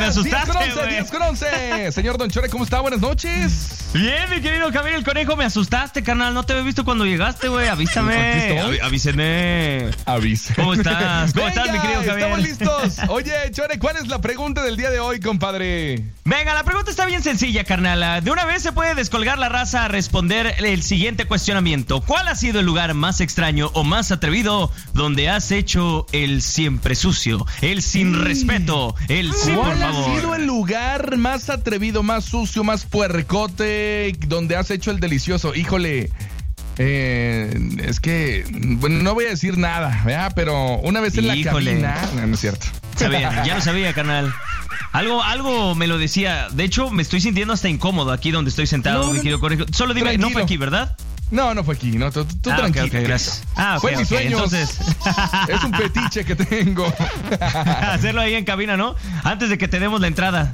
asustaste, 10:11. Señor Don Chore, ¿cómo está? Buenas noches. Bien, mi querido Javier el Conejo, me asustaste, carnal. No te había visto cuando llegaste, güey. Avísame. Avíseme. ¿Cómo estás? ¿Cómo estás, mi querido Javier? Estamos listos. Oye, Chore, ¿cuál es la pregunta del día de hoy, compadre? Venga, la pregunta está bien sencilla, carnal. De una vez se puede descolgar la raza a responder el siguiente cuestionamiento. ¿Cuál ha sido el lugar más extraño o más atrevido donde has hecho el siempre sucio, el sin respeto, el sí, por favor? ¿Cuál ha sido el lugar más atrevido, más sucio, más puercote donde has hecho el delicioso? Híjole, es que, bueno, no voy a decir nada, ¿verdad? Pero una vez en la cabina... No es cierto. Ya lo sabía, carnal. Algo me lo decía. De hecho, me estoy sintiendo hasta incómodo aquí donde estoy sentado, mi querido Conejo. Solo dime, tranquilo. No fue aquí, ¿verdad? No fue aquí. No, tú tranquilo. Okay, gracias. Fue mi sueño. Entonces... Es un fetiche que tengo. Hacerlo ahí en cabina, ¿no? Antes de que te demos la entrada.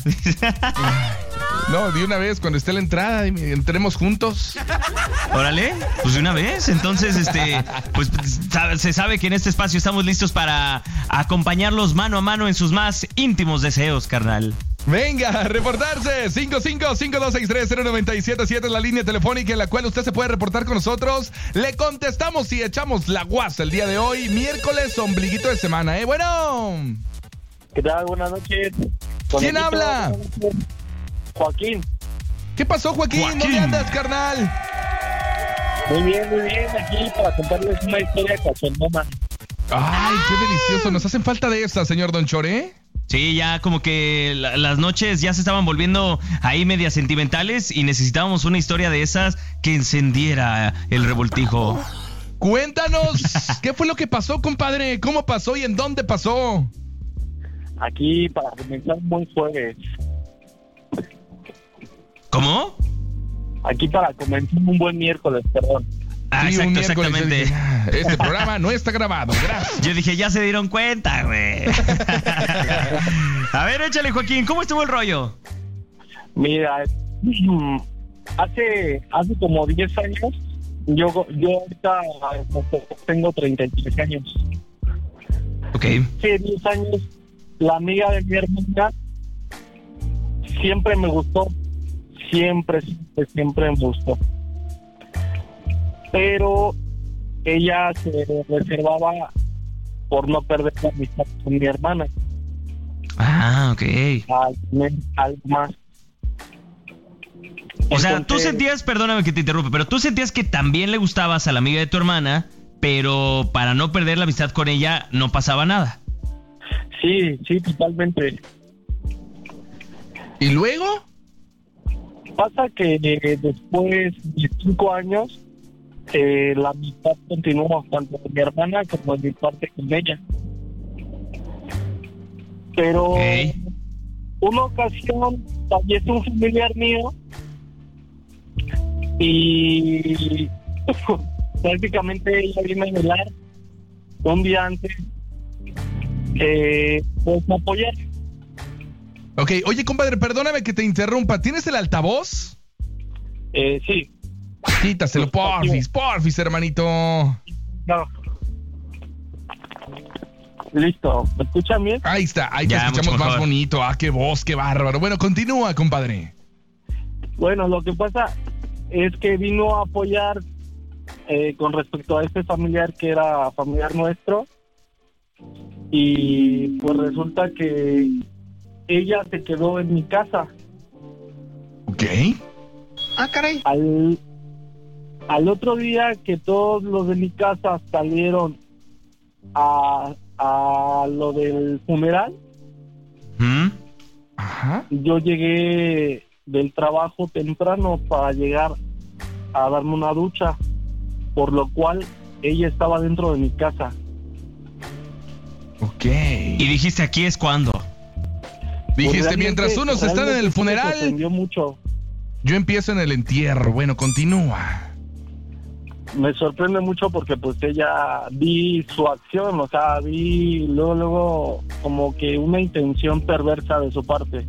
No, de una vez, cuando esté la entrada, entremos juntos. Órale, pues de una vez. Entonces, pues se sabe que en este espacio estamos listos para acompañarlos mano a mano en sus más íntimos deseos, carnal. Venga, a reportarse. 5552630977 es la línea telefónica en la cual usted se puede reportar con nosotros. Le contestamos y echamos la guasa el día de hoy, miércoles, ombliguito de semana, ¿eh? Bueno. ¿Qué tal? Buenas noches. ¿Quién habla? Joaquín. ¿Qué pasó, Joaquín? ¿Dónde andas, carnal? Muy bien. Aquí para contarles una historia cachondona. Ay, qué delicioso. Nos hacen falta de esa, señor Don Chore. Sí, ya como que las noches ya se estaban volviendo ahí medias sentimentales y necesitábamos una historia de esas que encendiera el revoltijo. Cuéntanos, ¿qué fue lo que pasó, compadre? ¿Cómo pasó y en dónde pasó? Aquí para comenzar un buen jueves. ¿Cómo? Aquí para comenzar un buen miércoles, perdón. Ah, sí, exactamente. Este programa no está grabado, gracias. Yo dije, ya se dieron cuenta, güey. A ver, échale, Joaquín, ¿cómo estuvo el rollo? Mira, hace como 10 años, yo ahorita tengo 33 años. Ok. Hace 10 años, la amiga de mi hermana siempre me gustó. Siempre me gustó. Pero ella se reservaba por no perder la amistad con mi hermana. Ah, ok. Algo más. O sea, tú sentías, perdóname que te interrumpa, pero tú sentías que también le gustabas a la amiga de tu hermana, pero para no perder la amistad con ella no pasaba nada. Sí, totalmente. ¿Y luego? Pasa que después de 5 años, la amistad continuó tanto con mi hermana como en mi parte con ella. Pero una ocasión falleció un familiar mío y prácticamente ella vino a velar un día antes, pues a apoyar. Ok, oye, compadre, perdóname que te interrumpa. ¿Tienes el altavoz? Sí. Quítaselo, porfis, hermanito. No. Listo, ¿me escuchan bien? Ahí está, ahí te escuchamos más bonito. Ah, qué voz, qué bárbaro. Bueno, continúa, compadre. Bueno, lo que pasa es que vino a apoyar con respecto a este familiar que era familiar nuestro. Y pues resulta que ella se quedó en mi casa. Ok. Ah, caray. Al otro día que todos los de mi casa salieron a lo del funeral, Ajá. yo llegué del trabajo temprano para llegar a darme una ducha, por lo cual ella estaba dentro de mi casa. Ok. Y dijiste, aquí es cuando. Dijiste, Pues mientras unos están en el funeral, me sorprendió mucho. yo empiezo en el entierro. Bueno, continúa. Me sorprende mucho porque pues ella vi su acción, o sea, vi luego como que una intención perversa de su parte.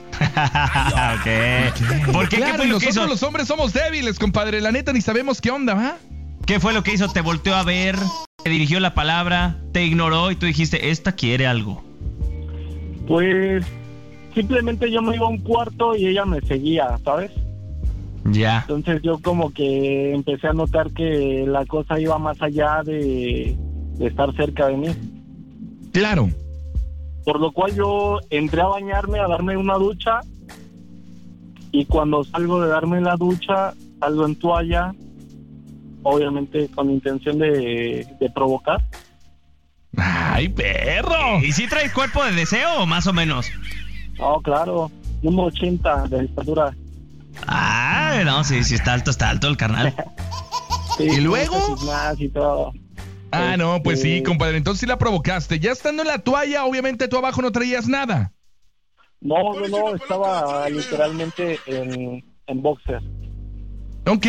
Ok. ¿Por qué? Claro, ¿Qué fue lo que nosotros hizo? los hombres somos débiles, compadre. La neta ni sabemos qué onda, ¿va? ¿Qué fue lo que hizo? ¿Te volteó a ver? ¿Te dirigió la palabra? ¿Te ignoró? Y tú dijiste, esta quiere algo. Pues simplemente yo me iba a un cuarto y ella me seguía, ¿sabes? Ya. Entonces yo como que empecé a notar que la cosa iba más allá de estar cerca de mí. Claro. Por lo cual yo entré a bañarme, a darme una ducha, y cuando salgo de darme la ducha, salgo en toalla, obviamente con intención de provocar. ¡Ay, perro! ¿Y si traes cuerpo de deseo o más o menos? No, claro, 1.80 de estatura. Ah, no, sí, está alto el carnal. Sí, ¿Y luego? Y todo. Ah, no, pues sí, compadre. Entonces sí la provocaste. Ya estando en la toalla, obviamente tú abajo no traías nada. No, estaba literalmente en boxer. Ok.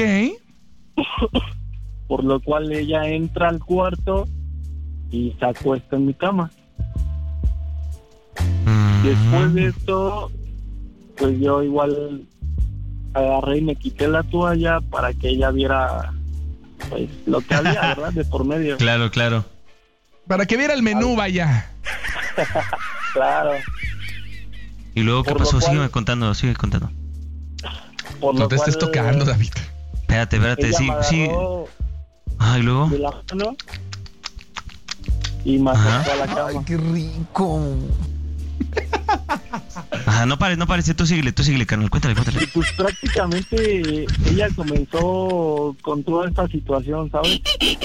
Por lo cual ella entra al cuarto y se acuesta en mi cama. Después de esto, pues yo igual agarré y me quité la toalla para que ella viera pues lo que había, ¿verdad? De por medio. Claro. Para que viera el menú, vaya. Claro. ¿Y luego qué Por lo pasó? cual- Sigue contando. Por No lo te estés cual, tocando, David. Espérate, ella sí. me agarró Ah, ¿y luego? de la mano y me acostó a la cama. qué rico. Ajá, no pares, tú síguele, carnal, cuéntale. Y pues prácticamente ella comenzó con toda esta situación, ¿sabes?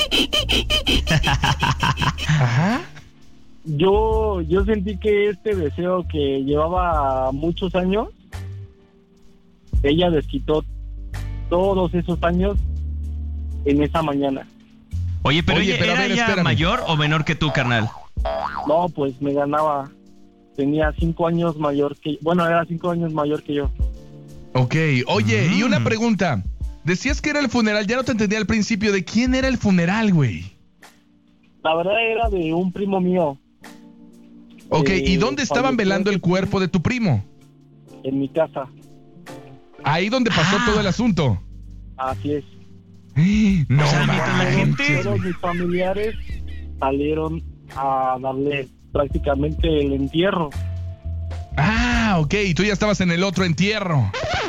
Ajá. Yo sentí que este deseo que llevaba muchos años, ella desquitó todos esos años en esa mañana. Oye, pero a ¿era ver, ella espérame. mayor o menor que tú, carnal? No, pues me ganaba. Tenía 5 años mayor que... Bueno, era 5 años mayor que yo. Ok, oye, y una pregunta. Decías que era el funeral, ya no te entendía al principio. ¿De quién era el funeral, güey? La verdad era de un primo mío. Ok, ¿y dónde estaban falleció velando el ese cuerpo de tu primo? En mi casa. Ahí donde pasó todo el asunto. Así es. No, O sea, mientras la gente- Todos mis familiares salieron a darle prácticamente el entierro. Ah, ok, y tú ya estabas en el otro entierro.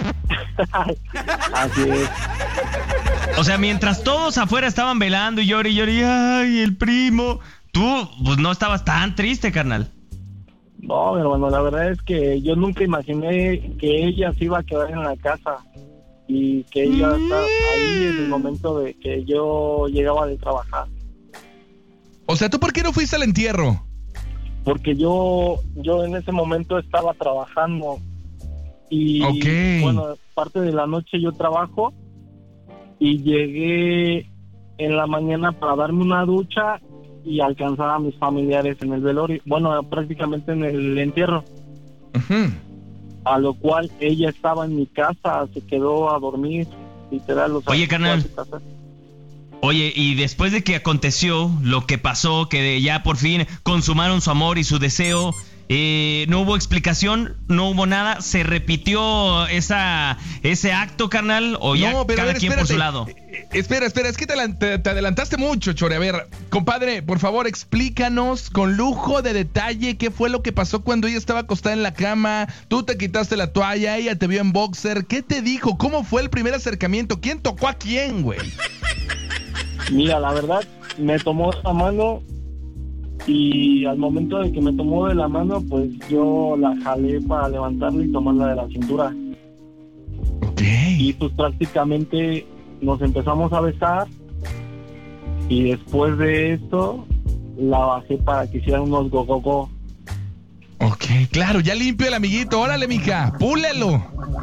Así es. O sea, mientras todos afuera estaban velando y lloré, ay, el primo, tú pues no estabas tan triste, carnal. No, hermano, la verdad es que yo nunca imaginé que ella se iba a quedar en la casa y que ella estaba ahí en el momento de que yo llegaba de trabajar. O sea, ¿tú por qué no fuiste al entierro? Porque yo en ese momento estaba trabajando y Ok. bueno, parte de la noche yo trabajo y llegué en la mañana para darme una ducha y alcanzar a mis familiares en el velorio, bueno, prácticamente en el entierro, Ujú. a lo cual ella estaba en mi casa, se quedó a dormir, literal. O sea, Oye, carnal. fue a su casa. Oye, y después de que aconteció lo que pasó, que ya por fin consumaron su amor y su deseo, no hubo explicación, no hubo nada, se repitió ese acto, carnal, o ya No, pero a cada ver, quien por su espérate. lado. Espera, es que te adelantaste mucho, Chore. A ver, compadre, por favor, explícanos con lujo de detalle qué fue lo que pasó cuando ella estaba acostada en la cama, tú te quitaste la toalla, ella te vio en boxer, ¿qué te dijo? ¿Cómo fue el primer acercamiento? ¿Quién tocó a quién, güey? Mira, la verdad, me tomó la mano y al momento de que me tomó de la mano, pues yo la jalé para levantarla y tomarla de la cintura. Ok. Y pues prácticamente nos empezamos a besar y después de esto la bajé para que hiciera unos go-go-go. Ok, claro, ya limpio el amiguito. Órale, mija, púlelo.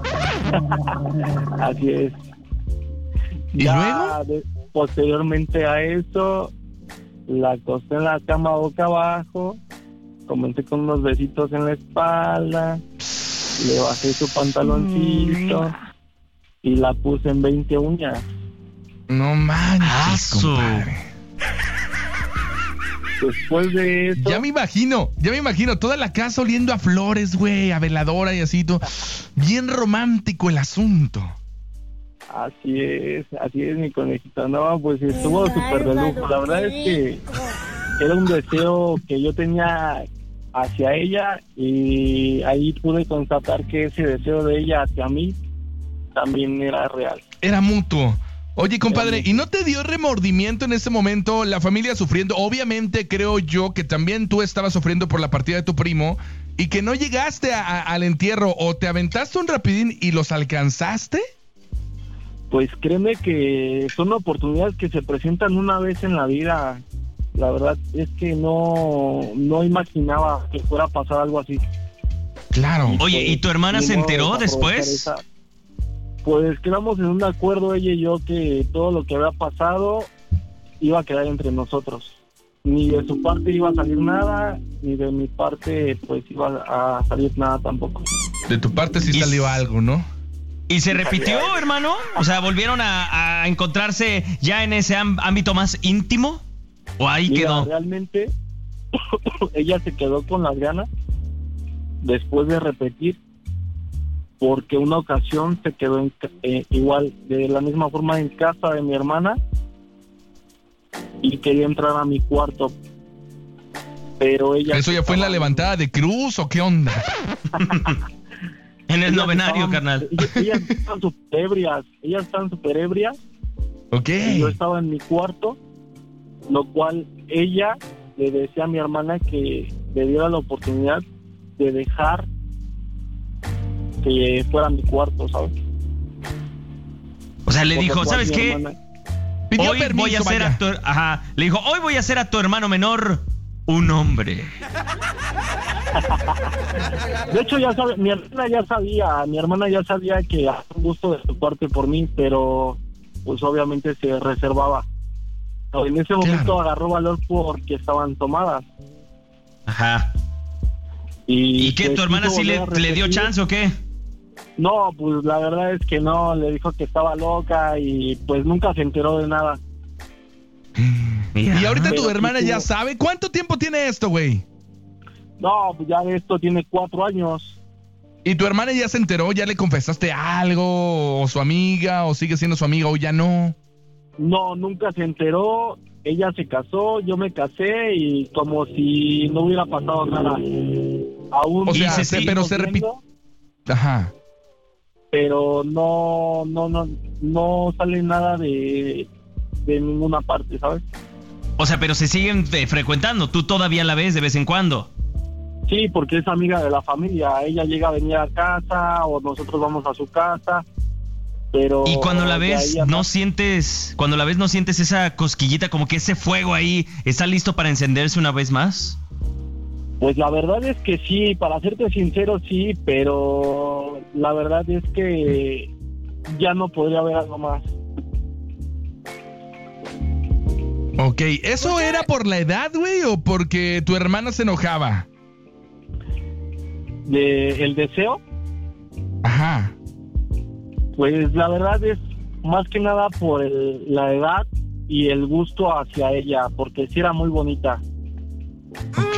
Así es. ¿Y luego? Posteriormente a eso, la acosté en la cama boca abajo, comencé con unos besitos en la espalda, le bajé su pantaloncito y la puse en 20 uñas. No manches, ¡Aso! compadre. Después de eso, Ya me imagino toda la casa oliendo a flores, güey, a veladora y así, todo. Bien romántico el asunto. así es, mi conejita. No, pues estuvo súper de lujo. La verdad es que era un deseo que yo tenía hacia ella, y ahí pude constatar que ese deseo de ella hacia mí también era real. Era mutuo. Oye, compadre, ¿y no te dio remordimiento en ese momento, la familia sufriendo? Obviamente creo yo que también tú estabas sufriendo por la partida de tu primo y que no llegaste al entierro, o te aventaste un rapidín y los alcanzaste. Pues créeme que son oportunidades que se presentan una vez en la vida. La verdad es que no imaginaba que fuera a pasar algo así. Claro. Oye, ¿y tu hermana se enteró después? Pues quedamos en un acuerdo, ella y yo, que todo lo que había pasado iba a quedar entre nosotros. Ni de su parte iba a salir nada, ni de mi parte pues iba a salir nada tampoco. De tu parte sí salió algo, ¿no? ¿Y se repitió, hermano? O sea, ¿volvieron a encontrarse ya en ese ámbito más íntimo? ¿O ahí quedó? Realmente ella se quedó con las ganas después de repetir, porque una ocasión se quedó igual, de la misma forma, en casa de mi hermana, y quería entrar a mi cuarto, pero ella... ¿Eso ya fue en la levantada de cruz o qué onda? En el novenario, carnal. Ellas estaban súper ebrias. Ok. Y yo estaba en mi cuarto, lo cual ella le decía a mi hermana que le diera la oportunidad de dejar que fuera mi cuarto, ¿sabes? O sea, le dijo, ¿sabes qué? Pidió hoy permiso, voy a hacer le dijo, hoy voy a hacer a tu hermano menor un hombre. De hecho, ya sabe, mi hermana ya sabía que hacía un gusto de su parte por mí, pero pues obviamente se reservaba. Pero en ese momento agarró valor porque estaban tomadas. Ajá. ¿Y qué, tu hermana sí le dio chance o qué? No, pues la verdad es que no, le dijo que estaba loca y pues nunca se enteró de nada. Mira. Y ahorita tu hermana sí, ya sabe. ¿Cuánto tiempo tiene esto, güey? No, pues ya esto tiene 4 años. ¿Y tu hermana ya se enteró? ¿Ya le confesaste algo? ¿O su amiga? ¿O sigue siendo su amiga o ya no? No, nunca se enteró. Ella se casó, yo me casé y como si no hubiera pasado nada. Aún o sea, pero se repitió. Ajá. Pero no sale nada de ninguna parte, ¿sabes? O sea, pero se siguen frecuentando. ¿Tú todavía la ves de vez en cuando? Sí, porque es amiga de la familia. Ella llega a venir a casa o nosotros vamos a su casa. Pero y cuando la ves no sientes esa cosquillita, como que ese fuego ahí está listo para encenderse una vez más. Pues la verdad es que sí, para serte sincero sí, pero la verdad es que ya no podría haber algo más. Ok, ¿eso era por la edad, güey, o porque tu hermana se enojaba? ¿El deseo? Ajá. Pues la verdad es más que nada por la edad y el gusto hacia ella, porque sí era muy bonita. Ok.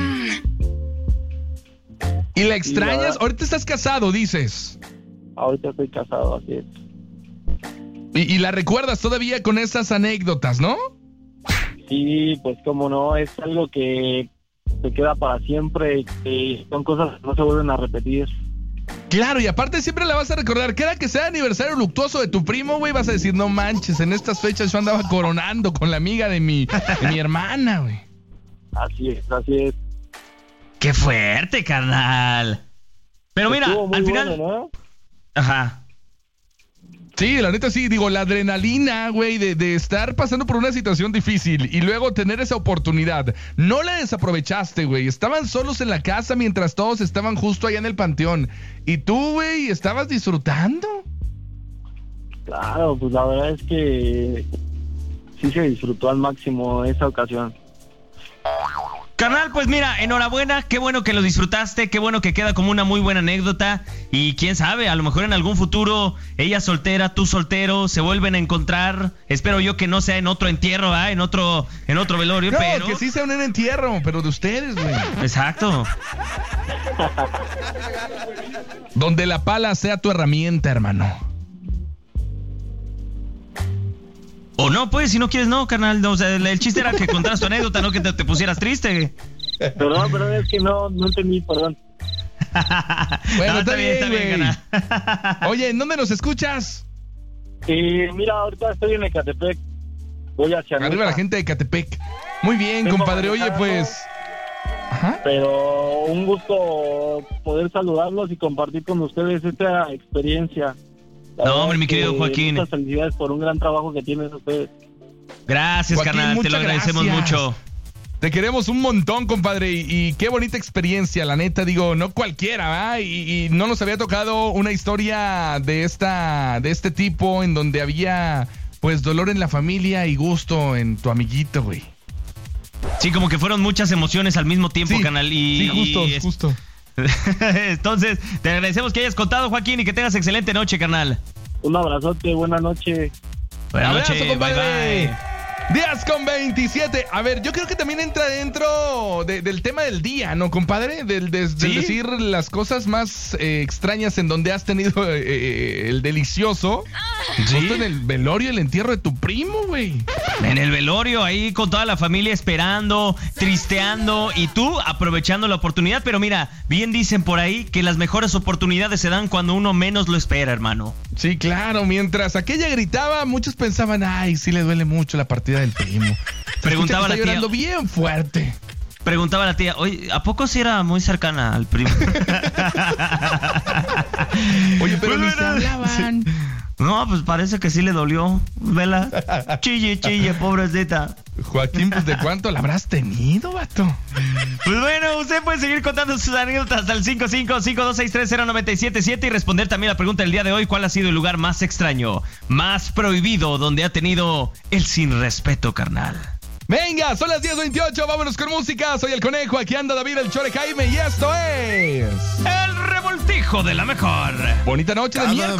¿Y la extrañas? Ahorita estás casado, dices. Ahorita estoy casado, así es. Y la recuerdas todavía con esas anécdotas, ¿no? Sí, pues cómo no, es algo que se queda para siempre y son cosas que no se vuelven a repetir. Claro, y aparte siempre la vas a recordar. Cada que sea aniversario luctuoso de tu primo, güey, vas a decir, no manches, en estas fechas yo andaba coronando con la amiga de mi hermana, güey. Así es. ¡Qué fuerte, carnal! Pero mira, al final... Bueno, ¿no? Ajá. Sí, la neta sí, digo, la adrenalina, güey, de estar pasando por una situación difícil y luego tener esa oportunidad. No la desaprovechaste, güey. Estaban solos en la casa mientras todos estaban justo allá en el panteón. Y tú, güey, estabas disfrutando. Claro, pues la verdad es que sí se disfrutó al máximo esa ocasión. Carnal, pues mira, enhorabuena, qué bueno que lo disfrutaste, qué bueno que queda como una muy buena anécdota y quién sabe, a lo mejor en algún futuro ella soltera, tú soltero, se vuelven a encontrar, espero yo que no sea en otro entierro, en otro velorio, no, pero... que sí sea un entierro, pero de ustedes, güey. Exacto. Donde la pala sea tu herramienta, hermano. O no, pues, si no quieres, no, carnal. No, o sea, el chiste era que contaras tu anécdota, no que te pusieras triste. Perdón, es que no entendí, perdón. Bueno, No, está bien, güey. carnal. Oye, ¿en dónde nos escuchas? Mira, ahorita estoy en Ecatepec. Voy hacia Arriba Nesa, la gente de Ecatepec. Muy bien, Vengo compadre. Oye, manejando. pues... Ajá. pero un gusto poder saludarlos y compartir con ustedes esta experiencia. La No, verdad hombre, mi es que querido Joaquín. Muchas felicidades por un gran trabajo que tienen ustedes. Gracias, Joaquín, carnal, te muchas lo agradecemos gracias. mucho. Te queremos un montón, compadre, y qué bonita experiencia, la neta, digo, no cualquiera, ¿va? Y no nos había tocado una historia de este tipo en donde había, pues, dolor en la familia y gusto en tu amiguito, güey. Sí, como que fueron muchas emociones al mismo tiempo, Sí, canal. sí, justo. Entonces, te agradecemos que hayas contado, Joaquín, y que tengas excelente noche, carnal. Un abrazote, buena noche. Buenas Abrazo, noches, compadre. bye, bye. 10:27. A ver, yo creo que también entra dentro del tema del día, ¿no, compadre? Del ¿Sí? decir las cosas más extrañas en donde has tenido el delicioso. ¿Sí? Justo en el velorio, el entierro de tu primo, güey. En el velorio, ahí con toda la familia esperando, tristeando y tú aprovechando la oportunidad. Pero mira, bien dicen por ahí que las mejores oportunidades se dan cuando uno menos lo espera, hermano. Sí, claro. Mientras aquella gritaba, muchos pensaban, ay, sí le duele mucho la partida del primo. Preguntaba Se escucha que la está tía. llorando bien fuerte. Preguntaba la tía, oye, ¿a poco sí era muy cercana al primo? Oye, pero Pues ni se bueno, hablaban. No, pues parece que sí le dolió. Vela. Chille, pobrecita. Joaquín, pues, ¿de cuánto la habrás tenido, vato? Pues bueno, usted puede seguir contando sus anécdotas al 5552630977 y responder también la pregunta del día de hoy: ¿cuál ha sido el lugar más extraño, más prohibido, donde ha tenido el sin respeto, carnal? Venga, son las 10:28, vámonos con música. Soy el Conejo, aquí anda David el Chore Jaime y esto es... El revoltijo de la mejor. Bonita noche de miércoles.